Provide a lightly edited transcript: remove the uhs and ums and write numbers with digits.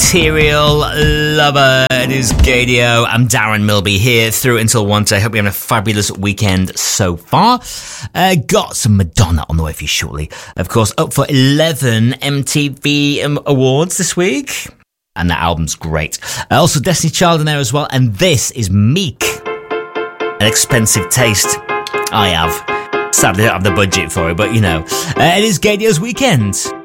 Material Lover. It is Gadio. I'm Darren Milby here through until 1. I hope you're having a fabulous weekend so far. Got some Madonna on the way for you shortly. Of course, up for 11 MTV Awards this week. And that album's great. Also, Destiny Child in there as well. And this is Meek. An expensive taste. I have. Sadly, I don't have the budget for it, but you know. It is Gadio's weekend.